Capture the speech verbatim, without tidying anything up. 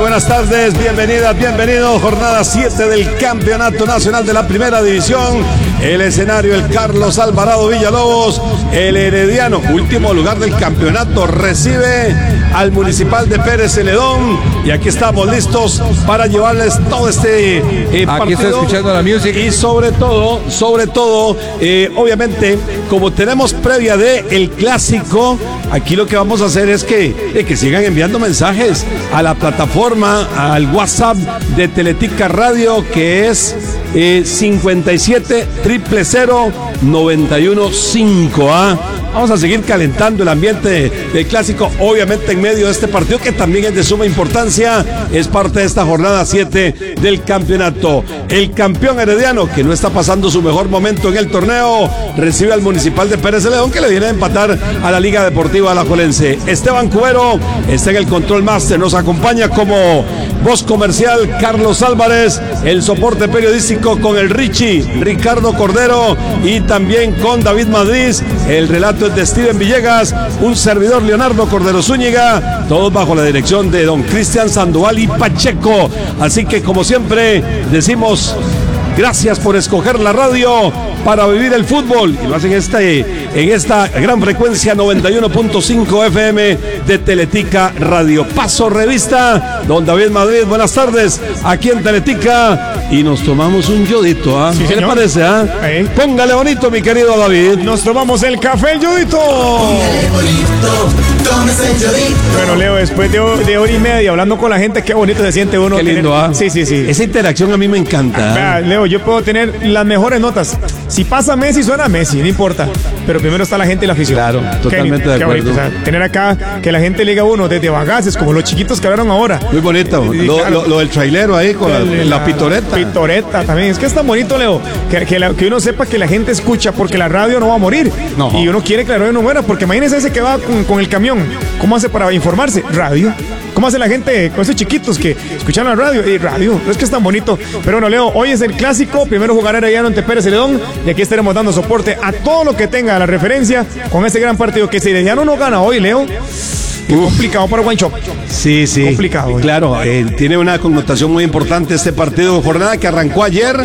buenas tardes, bienvenidas, bienvenidos. Jornada siete del Campeonato Nacional de la Primera División. El escenario, el Carlos Alvarado Villalobos. El Herediano, último lugar del campeonato, recibe al Municipal de Pérez Celedón. Y aquí estamos listos para llevarles todo este eh, partido. Aquí estoy escuchando la music. Y sobre todo, sobre todo, eh, obviamente, como tenemos previa de el clásico, aquí lo que vamos a hacer es que, eh, que sigan enviando mensajes a la plataforma, al WhatsApp de Teletica Radio, que es eh, cincuenta y siete, cero cero, noventa y uno cinco. ¿ah? Vamos a seguir calentando el ambiente del de clásico, obviamente en medio de este partido que también es de suma importancia, es parte de esta jornada siete del campeonato. El campeón herediano, que no está pasando su mejor momento en el torneo, recibe al Municipal de Pérez Celedón, que le viene a empatar a la Liga Deportiva Alajuelense. Esteban Cubero está en el control master, nos acompaña como voz comercial Carlos Álvarez, el soporte periodístico con el Richie, Ricardo Cordero, y también con David Madrid, el relato de Steven Villegas, un servidor Leonardo Cordero Zúñiga, todos bajo la dirección de don Cristian Sandoval y Pacheco. Así que como siempre decimos gracias por escoger la radio para vivir el fútbol, y lo hacen este, en esta gran frecuencia noventa y uno punto cinco F M de Teletica Radio. Paso revista, don David Madrid, buenas tardes, aquí en Teletica, y nos tomamos un yodito, ¿ah? Sí, ¿qué señor. le parece? ¿ah? Ahí. Póngale bonito, mi querido David. Nos tomamos el café, el yodito. Póngale bonito, tómese el yodito. Bueno, Leo, después de, de hora y media hablando con la gente, qué bonito se siente uno. Qué lindo, tener... ¿ah? Sí, sí, sí. Esa interacción a mí me encanta. Vea, ¿ah? Leo, yo puedo tener las mejores notas. Si pasa Messi, suena Messi, no importa. Pero primero está la gente y la afición. Claro, totalmente Qué, de qué acuerdo. bonito, o sea, tener acá que la gente le diga a uno desde bagaces, como los chiquitos que hablaron ahora. Muy bonito, Y, lo, claro, lo, lo del trailero ahí con la, el- la pitoreta. Pitoreta también. Es que es tan bonito, Leo, que, que, la- que uno sepa que la gente escucha, porque la radio no va a morir. No. Y uno quiere que la radio no muera, porque imagínese ese que va con, con el camión. ¿Cómo hace para informarse? Radio. ¿Cómo hace la gente con esos chiquitos que escuchan la radio? Y radio, no es que es tan bonito. Pero bueno, Leo, hoy es el clásico. Primero jugará Herediano ante Pérez Celedón. Y aquí estaremos dando soporte a todo lo que tenga la referencia con este gran partido. Que si Herediano no gana hoy, Leo, es complicado para Guancho. Sí, sí. Complicado, ¿eh? Claro, eh, tiene una connotación muy importante este partido de jornada que arrancó ayer